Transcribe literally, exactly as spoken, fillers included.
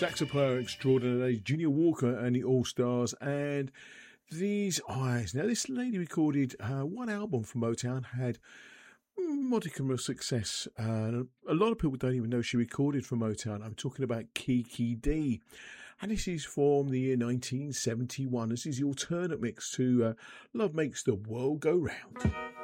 saxophone player extraordinary Junior Walker and the All Stars, and These Eyes. Now, this lady recorded uh, one album from Motown, had modicum of success. Uh, a lot of people don't even know she recorded for Motown. I'm talking about Kiki Dee. And this is from the year nineteen seventy-one. This is the alternate mix to uh, Love Makes the World Go Round.